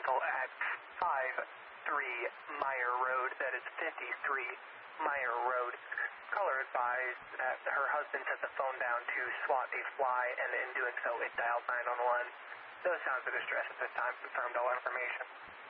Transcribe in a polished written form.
rental at 53 Meyer Road. That is 53 Meyer Road. Caller advised that her husband set the phone down to swat a fly, and in doing so, it dialed 911. No sounds of distress at this time. Confirmed all information.